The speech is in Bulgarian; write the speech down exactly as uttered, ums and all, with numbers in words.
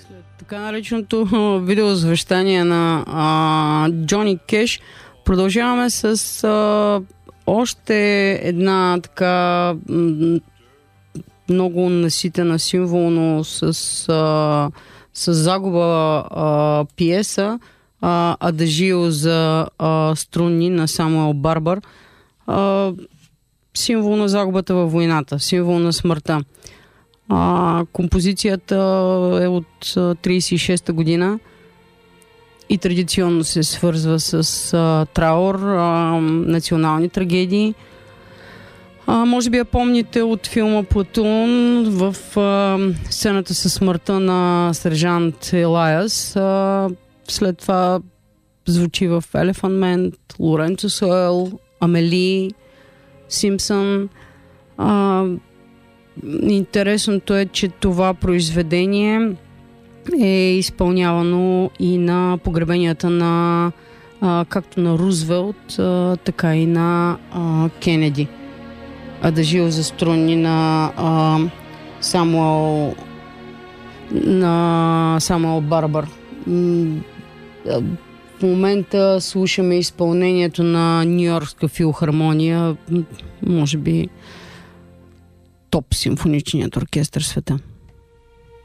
След така нареченото видеозвещание на а, Джони Кеш, продължаваме с а, още една така м- много наситена символно с, а, с загуба а, пиеса а, Адажио за а, струнни на Самуел Барбар. А, символ на загубата във войната, символ на смъртта. А, композицията е от тридесет и шеста година и традиционно се свързва с а, траур, а, национални трагедии. А, може би я помните от филма Платун в а, сцената със смъртта на сержант Елайас. А, след това звучи в Elephant Man, Лоренцо Соел, Амели, Симпсън. А, интересното е, че това произведение е изпълнявано и на погребенията на а, както на Рузвелт, а, така и на а, Кенеди. Адажио за струнни на а, Самуел на Самуел Барбар. В момента слушаме изпълнението на Ню-Йоркска филхармония, може би топ симфоничният оркестър в света.